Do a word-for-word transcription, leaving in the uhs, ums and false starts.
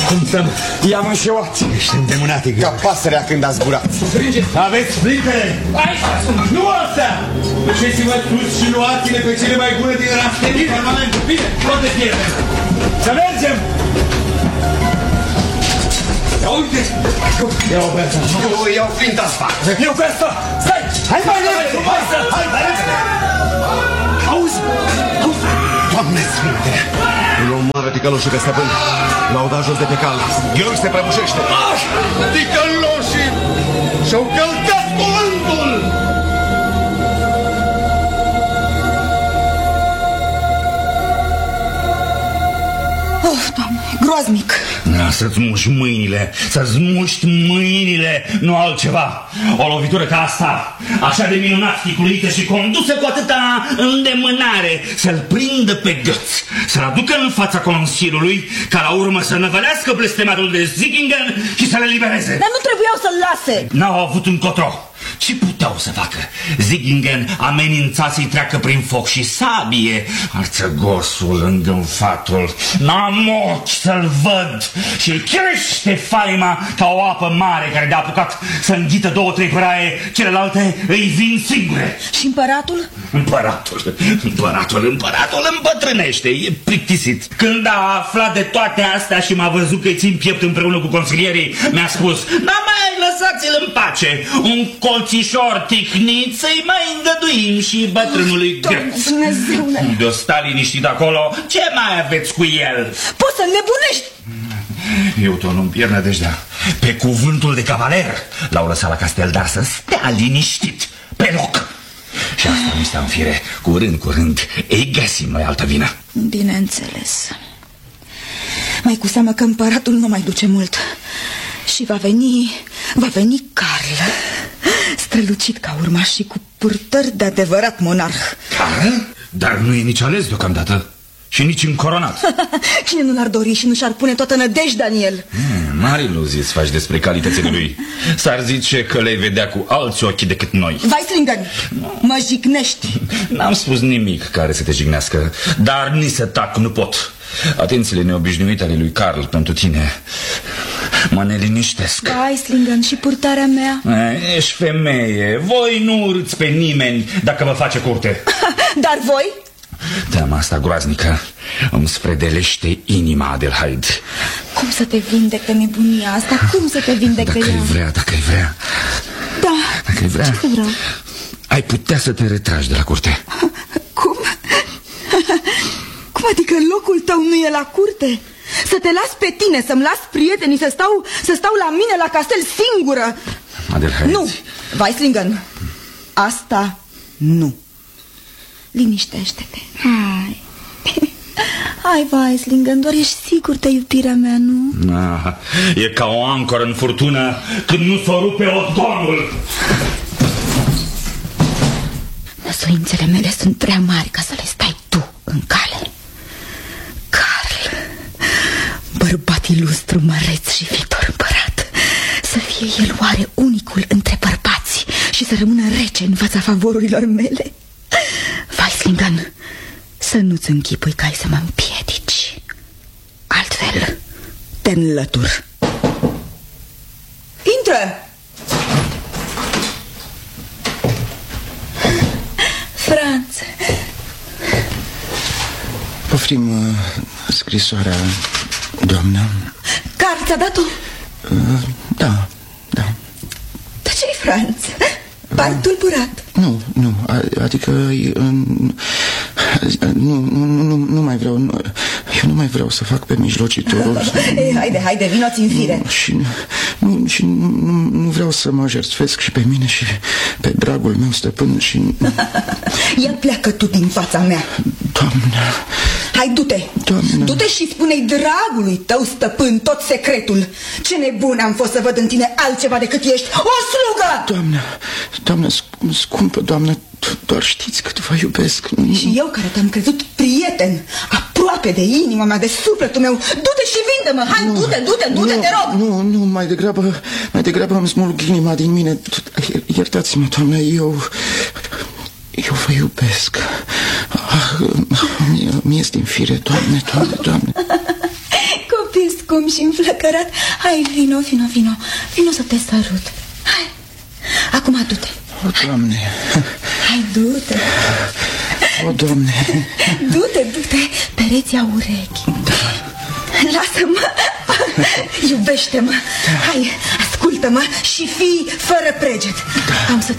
Cum stăm? I-am înșeuat. Ești îndemânat, Igor. Ca pasărea când a zburat. Aveți flintele? Aici sunt. Nu astea! Duceți-vă sus și luați-le pe cele mai bune din rasterii Parlamentul. Bine, toate pierdem. Să mergem! Ia uite! Ia-o pe asta. Eu iau flinta asta. Eu pe asta! Stai! Hai mai repede! Hai să... Hai mai repede! Auzi! Auzi! Doamne Sfinte! Îl omoară ticăloșul pe stăpân. L-au dat jos de pe cal. Gheorghe se prăbușește. Ah! Ticăloșii și-au călcat cuvântul! Oh, Doamne, groaznic. Da, să-ți muști mâinile, să-ți muști mâinile, nu altceva. O lovitură ca asta, așa de minunat ticuluită și condusă cu atâta îndemânare, să-l prindă pe gâț, să-l aducă în fața Consiliului, ca la urmă să năvălească blestematul de Sickingen și să le libereze. Dar nu trebuiau să-l lase. N-au avut încotro. Ce puteau să facă? Sickingen amenința să-i treacă prin foc și sabie. Arțăgosul, îngânfatul, n-am ochi să-l văd și crește faima ca o apă mare care de-a apucat să înghită două, trei păraie, celelalte îi vin singure. Și împăratul? Împăratul, împăratul, împăratul îmbătrânește, e plictisit. Când a aflat de toate astea și m-a văzut că-i țin piept împreună cu consilierii, mi-a spus: n-am mai lăsați-l în pace, un colțișor ticnit să-i mai îngăduim și bătrânului Gheț. Dumnezeule! De-o sta liniștit acolo, ce mai aveți cu el? Poți să nebunești! Eu tot nu-mi pierd nădejdea. Pe cuvântul de cavaler l-au lăsat la castel, dar să stea liniștit pe loc. Și asta mi stă în fire. Curând, curând, ei găsim noi altă vină. Bineînțeles. Mai cu seamă că împăratul nu mai duce mult. Și va veni, va veni Carl, strălucit ca urmaș și cu purtări de adevărat monarh. Carl? Dar nu e nici ales deocamdată. Și nici încoronat. Cine nu l-ar dori și nu și-ar pune toată nădejdea în el? Hmm, mari iluzii îți faci despre calitățile lui. S-ar zice că le vedea cu alți ochi decât noi. Weislingen, mă jignești. N-am spus nimic care să te jignească, dar nici să tac nu pot. Atențiile neobișnuite ale lui Carl pentru tine mă neliniștesc. Weislingen, și purtarea mea? E, ești femeie, voi nu urâți pe nimeni dacă vă face curte. Dar voi? Teama asta groaznică îmi spredelește inima, Adelheid. Cum să te vindec de nebunia asta? Cum să te vindec de ea? Dacă-i vrea, dacă-i vrea. Da. Dacă-i vrea, ce vreau? ai putea să te retragi de la curte. Cum? Cum adică locul tău nu e la curte? Să te las pe tine, să-mi las prietenii, să stau, să stau la mine la castel singură? Adelheid. Nu, Weislingen, asta nu. Liniștește-te. Hai. Hai, Weislingen, doar ești sigur de iubirea mea, nu? Ah, e ca o ancoră în furtună când nu s-o rupe odonul. Năsuințele mele sunt prea mari ca să le stai tu în cale. Carl, bărbat ilustru, măreț și viitor împărat, să fie el oare unicul între bărbați și să rămână rece în fața favorurilor mele? Weislingen, să nu-ți închipui că ai să mă împiedici. Altfel, te înlătur. Intră! Franț. Poftim uh, scrisoarea, doamnă. Carl ți-a dat-o? Uh, da, da. Dar ce-i, Franț? Par tulburat. Nu, nu, adică uh, nu, nu, nu, nu mai vreau nu, eu nu mai vreau să fac pe mijlocitorul. Ei, haide, haide, vino-ți în fire. Și, nu, și nu, nu vreau să mă jertfesc și pe mine și pe dragul meu stăpân și... Ia pleacă tu din fața mea. Doamne. Hai, du-te. Du-te și spune-i dragului tău stăpân tot secretul. Ce nebun am fost să văd în tine altceva decât ești o slugă. Doamne, doamne, scumpă, doamne, doar știți cât vă iubesc. Și eu care te-am crezut prieten, aproape de inima mea, de sufletul meu, du-te și vinde-mă. Hai, du-te, du-te, du-te, te rog. Nu, nu, mai degrabă, mai degrabă îmi smulg inima din mine. Iertați-mă, doamne, eu... Eu vă iubesc. Ah, mi-e din fire, doamne, doamne, doamne. Copil scump și înflăcărat. Hai, vino, vino, vino. Vino să te sărut. Hai. Acum du-te. O, Doamne. Hai, du-te. O, Doamne. Du-te, du-te. Pereți au urechi. Lasă-mă. Iubește-mă. Hai, ascultă-mă și fii fără preget. Am să